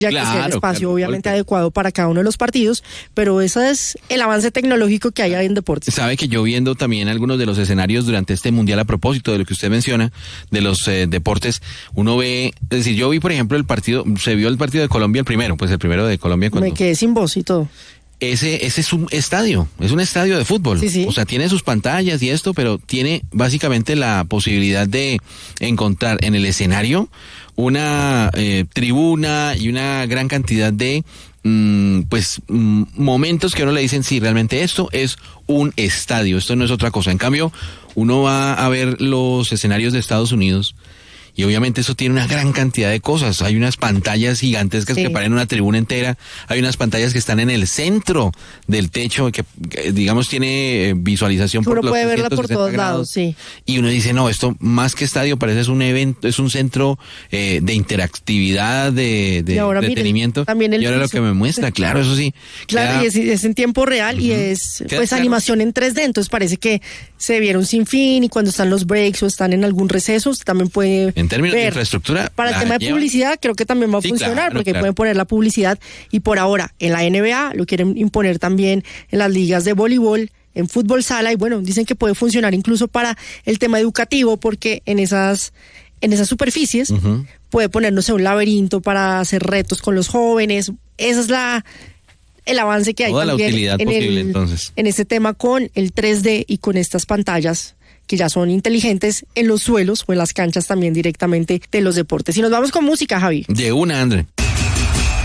ya que sea el espacio obviamente adecuado para cada uno de los partidos, pero ese es el avance tecnológico que hay ahí en deportes. Sabe que yo viendo también algunos de los escenarios durante este mundial, a propósito de lo que usted menciona, de los deportes, uno ve, es decir, yo vi por ejemplo se vio el partido de Colombia, el primero de Colombia. Me quedé sin voz y todo. Ese es un estadio de fútbol. Sí. O sea, tiene sus pantallas y esto, pero tiene básicamente la posibilidad de encontrar en el escenario una tribuna y una gran cantidad de momentos que a uno le dicen, sí, realmente esto es un estadio, esto no es otra cosa. En cambio, uno va a ver los escenarios de Estados Unidos y obviamente eso tiene una gran cantidad de cosas. Hay unas pantallas gigantescas que parecen una tribuna entera. Hay unas pantallas que están en el centro del techo que digamos tiene visualización por uno los puede verla por todos lados, sí. Y uno dice, no, esto más que estadio parece es un evento, es un centro de interactividad, de entretenimiento. También y ahora lo que me muestra, claro, eso sí. Claro, y es en tiempo real y es animación en 3D, entonces parece que se vieron sin fin y cuando están los breaks o están en algún receso, usted también puede en términos de infraestructura. Para el tema de publicidad creo que también va a funcionar, porque pueden poner la publicidad y por ahora en la NBA lo quieren imponer también en las ligas de voleibol, en fútbol sala y bueno, dicen que puede funcionar incluso para el tema educativo porque en esas superficies puede ponernos un laberinto para hacer retos con los jóvenes. Esa es el avance que hay toda también la utilidad posible, entonces, en este tema con el 3D y con estas pantallas que ya son inteligentes en los suelos o en las canchas también directamente de los deportes. Y nos vamos con música, Javi. De una, André.